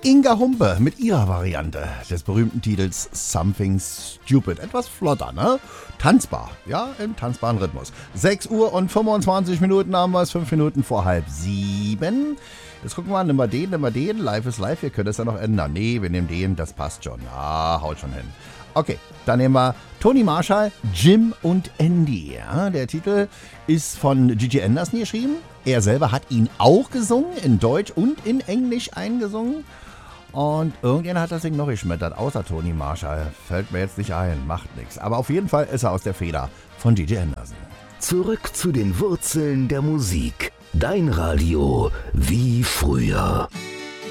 Inga Humpe mit ihrer Variante des berühmten Titels Something Stupid. Etwas flotter, ne? Tanzbar, ja, im tanzbaren Rhythmus. 6 Uhr und 25 Minuten haben wir es, 5 Minuten vor 6:30. Jetzt gucken wir mal, nimm mal den, live ist live, wir können das ja noch ändern. Nee, wir nehmen den, das passt schon. Ah, haut schon hin. Okay, dann nehmen wir Tony Marshall, Jim und Andy. Ja, der Titel ist von Gigi Anderson geschrieben. Er selber hat ihn auch gesungen, in Deutsch und in Englisch eingesungen. Und irgendjemand hat das Ding noch geschmettert, außer Tony Marshall. Fällt mir jetzt nicht ein, macht nichts. Aber auf jeden Fall ist er aus der Feder von Gigi Anderson. Zurück zu den Wurzeln der Musik. Dein Radio wie früher.